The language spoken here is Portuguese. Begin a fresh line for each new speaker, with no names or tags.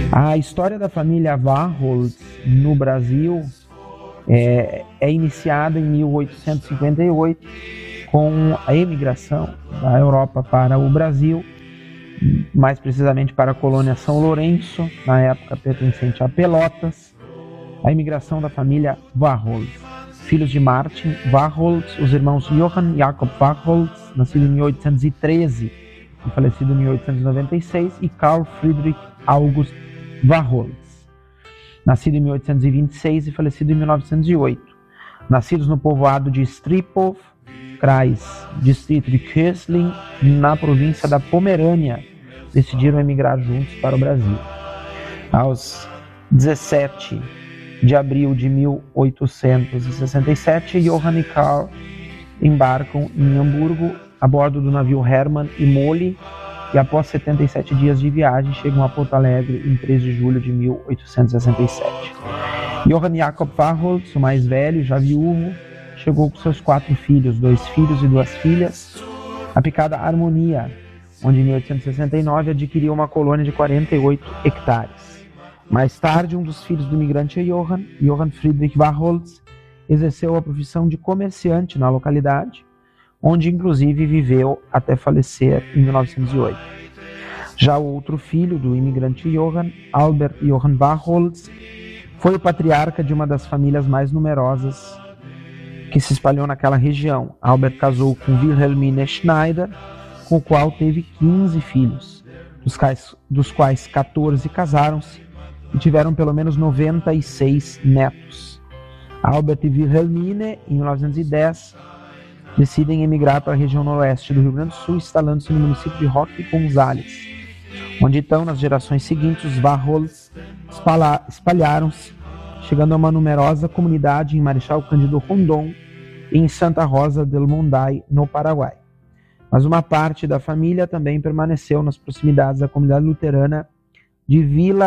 A história da família Warholtz no Brasil é iniciada em 1858 com a emigração da Europa para o Brasil, mais precisamente para a colônia São Lourenço, na época pertencente a Pelotas, a imigração da família Warholtz. Filhos de Martin Warholtz, os irmãos Johann Jakob Warholtz, nascido em 1813 e falecido em 1896, e Carl Friedrich August Warholtz, nascido em 1826 e falecido em 1908. Nascidos no povoado de Stripov, Kreis, distrito de Kösling, na província da Pomerânia, decidiram emigrar juntos para o Brasil. Aos 17 de abril de 1867, Johann e Karl embarcam em Hamburgo a bordo do navio Hermann e Molly, e após 77 dias de viagem chegam a Porto Alegre em 3 de julho de 1867. Johann Jakob Warholtz, o mais velho, já viúvo, chegou com seus 4 filhos, 2 filhos e 2 filhas, a picada Harmonia, onde em 1869 adquiriu uma colônia de 48 hectares. Mais tarde, um dos filhos do imigrante Johann Friedrich Warholtz, exerceu a profissão de comerciante na localidade, onde inclusive viveu até falecer em 1908. Já o outro filho do imigrante Johann, Albert Johann Warholtz, foi o patriarca de uma das famílias mais numerosas que se espalhou naquela região. Albert casou com Wilhelmine Schneider, com o qual teve 15 filhos, dos quais 14 casaram-se e tiveram pelo menos 96 netos. Albert e Wilhelmine, em 1910, decidem emigrar para a região noroeste do Rio Grande do Sul, instalando-se no município de Roque Gonzales, onde então, nas gerações seguintes, os Warholtz espalharam-se, chegando a uma numerosa comunidade em Marechal Cândido Rondon e em Santa Rosa del Monday, no Paraguai. Mas uma parte da família também permaneceu nas proximidades da comunidade luterana de Vila